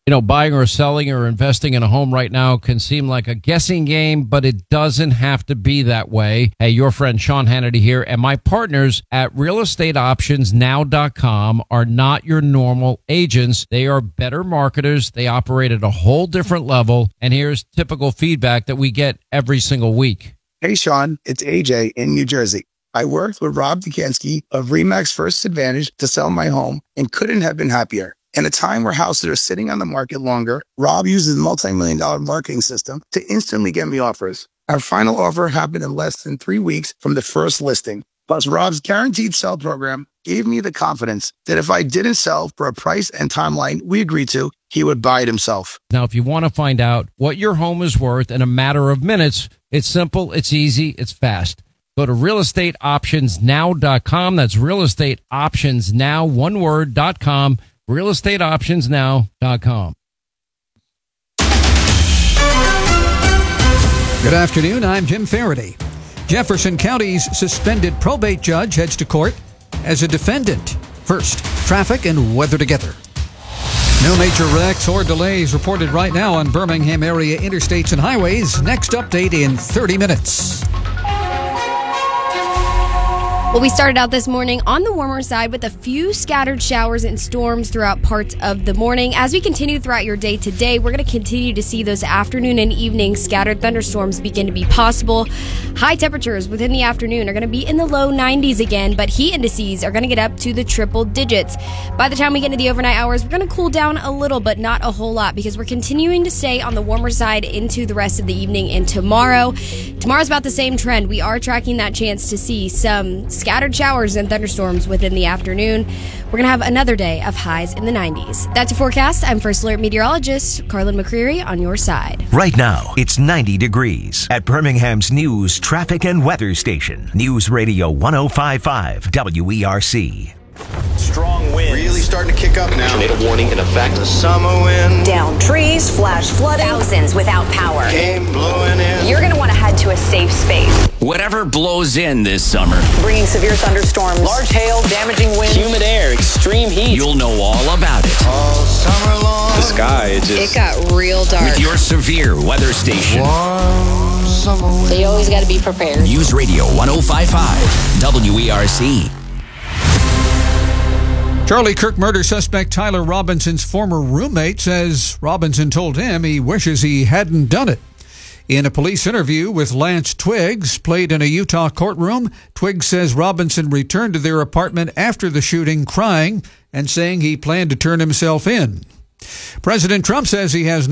Buying or selling or investing in a home right now can seem like a guessing game, but it doesn't have to be that way. Hey, your friend Sean Hannity here, and my partners at realestateoptionsnow.com are not your normal agents. They are better marketers. They operate at a whole different level, and here's typical feedback that we get every single week. Hey, Sean, it's AJ in New Jersey. I worked with Rob Dukansky of Remax First Advantage to sell my home and couldn't have been happier. In a time where houses are sitting on the market longer, Rob uses a multi-million-dollar marketing system to instantly get me offers. Our final offer happened in less than 3 weeks from the first listing. Plus, Rob's guaranteed sell program gave me the confidence that if I didn't sell for a price and timeline we agreed to, he would buy it himself. Now, if you want to find out what your home is worth in a matter of minutes, it's simple, it's easy, it's fast. Go to realestateoptionsnow.com. That's realestateoptionsnow, one word.com. realestateoptionsnow.com. Good afternoon, I'm Jim Faraday. Jefferson County's suspended probate judge heads to court as a defendant. First, traffic and weather together. No major wrecks or delays reported right now on Birmingham area interstates and highways. Next update in 30 minutes. Well, we started out this morning on the warmer side with a few scattered showers and storms throughout parts of the morning. As we continue throughout your day today, we're going to continue to see those afternoon and evening scattered thunderstorms begin to be possible. High temperatures within the afternoon are going to be in the low 90s again, but heat indices are going to get up to the triple digits. By the time we get into the overnight hours, we're going to cool down a little, but not a whole lot, because we're continuing to stay on the warmer side into the rest of the evening and tomorrow. Tomorrow's about the same trend. We are tracking that chance to see some scattered showers and thunderstorms within the afternoon. We're going to have another day of highs in the 90s. That's your forecast. I'm First Alert meteorologist Carlin McCreary on your side. Right now, it's 90 degrees at Birmingham's news, traffic, and weather station. News Radio 105.5 WERC. Strong winds. Really starting to kick up now. Tornado warning in effect. The summer wind. Down trees, flash flooding. Thousands without power. Came blowing in. You're going to want to head to a safe space. Whatever blows in this summer. Bringing severe thunderstorms. Large hail, damaging winds. Humid air, extreme heat. You'll know all about it. All summer long. The sky, it got real dark. With your severe weather station. Warm summer wind. So you always got to be prepared. News Radio 105.5 WERC. Charlie Kirk murder suspect Tyler Robinson's former roommate says Robinson told him he wishes he hadn't done it. In a police interview with Lance Twiggs, played in a Utah courtroom, Twiggs says Robinson returned to their apartment after the shooting crying and saying he planned to turn himself in. President Trump says he has